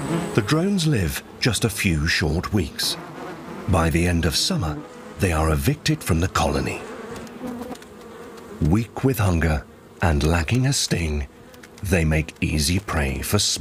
The drones live just a few short weeks. By the end of summer, they are evicted from the colony. Weak with hunger and lacking a sting, they make easy prey for small